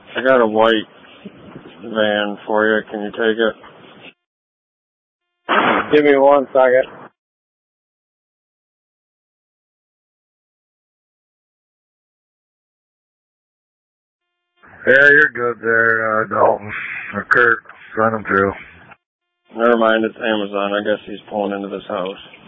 I got a white van for you. Can you take it? Give me 1 second. Yeah, you're good there, Dalton. Or Kurt, send him through. Never mind, it's Amazon. I guess he's pulling into this house.